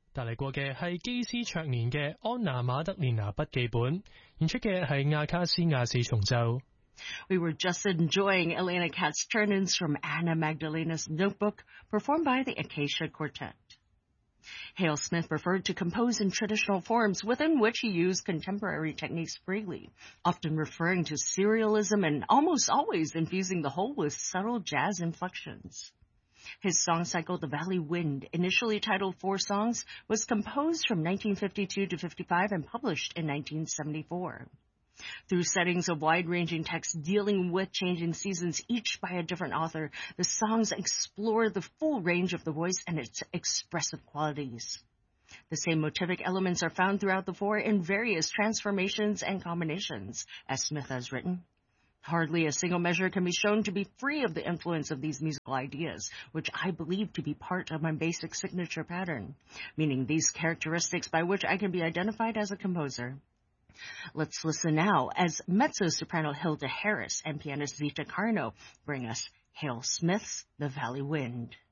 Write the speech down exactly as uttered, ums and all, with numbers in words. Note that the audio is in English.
帶嚟過嘅係基斯卓年嘅安娜馬德蓮娜筆記本，演出嘅係亞卡斯亞四重奏。 We were just enjoying Elena Katz's turn-ins from Anna Magdalena's Notebook, performed by the Acacia Quartet. Hale Smith preferred to compose in traditional forms within which he used contemporary techniques freely, often referring to serialism and almost always infusing the whole with subtle jazz inflections. His song cycle, The Valley Wind, initially titled Four Songs, was composed from nineteen fifty-two to fifty-five and published in nineteen seventy-four. Through settings of wide-ranging texts dealing with changing seasons, each by a different author, the songs explore the full range of the voice and its expressive qualities. The same motivic elements are found throughout the four in various transformations and combinations, as Smith has written. Hardly a single measure can be shown to be free of the influence of these musical ideas, which I believe to be part of my basic signature pattern, meaning these characteristics by which I can be identified as a composer. Let's listen now as mezzo-soprano Hilda Harris and pianist Zita Carno bring us Hale Smith's The Valley Wind.